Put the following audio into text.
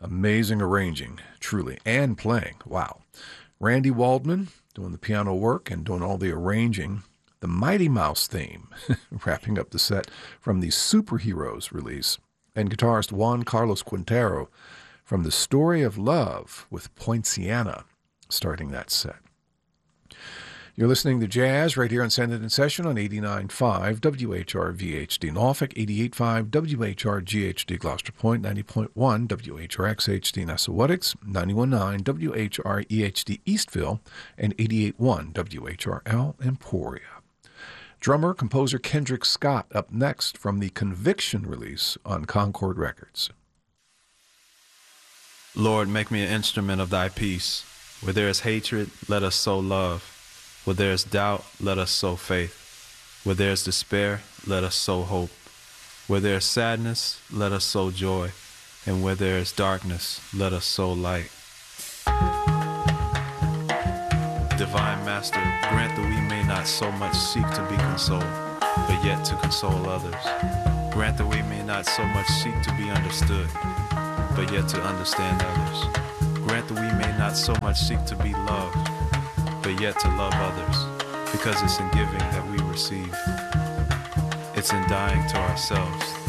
Amazing arranging, truly, and playing. Wow. Randy Waldman doing the piano work and doing all the arranging. The Mighty Mouse theme, wrapping up the set from the Superheroes release. And guitarist Juan Carlos Quintero from The Story of Love with Poinciana, starting that set. You're listening to Jazz right here on Send It in Session on 89.5 WHR-VHD Norfolk, 88.5 WHR-GHD Gloucester Point, 90.1 WHR-XHD Nessawatix, 91.9 WHR-EHD Eastville, and 88.1 WHRL Emporia. Drummer, composer Kendrick Scott up next from the Conviction release on Concord Records. Lord, make me an instrument of thy peace. Where there is hatred, let us sow love. Where there is doubt, let us sow faith. Where there is despair, let us sow hope. Where there is sadness, let us sow joy. And where there is darkness, let us sow light. Divine Master, grant that we may not so much seek to be consoled, but yet to console others. Grant that we may not so much seek to be understood, but yet to understand others. Grant that we may not so much seek to be loved, but yet to love others, because it's in giving that we receive. It's in dying to ourselves